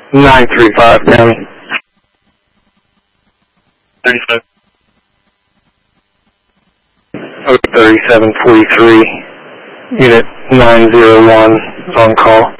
935 County. 37. 3743, Unit 901 is on call.